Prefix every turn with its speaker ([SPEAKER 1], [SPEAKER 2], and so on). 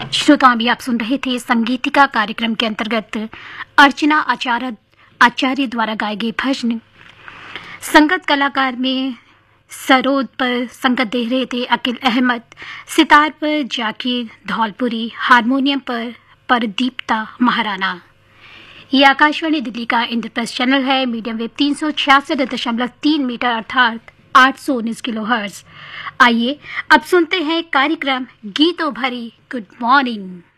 [SPEAKER 1] श्रोता अभी आप सुन रहे थे संगीतिका कार्यक्रम के अंतर्गत अर्चना आचार्य द्वारा गाए गए भजन। संगत कलाकार में सरोद पर संगत दे रहे थे अकील अहमद, सितार पर जाकिर धौलपुरी, हारमोनियम पर परदीप्ता महाराणा। ये आकाशवाणी दिल्ली का इंद्रप्रस्थ चैनल है। मीडियम वेव 366.3 मीटर अर्थात 819 किलोहर्ट्ज। आइए अब सुनते हैं कार्यक्रम गीतों भरी गुड मॉर्निंग।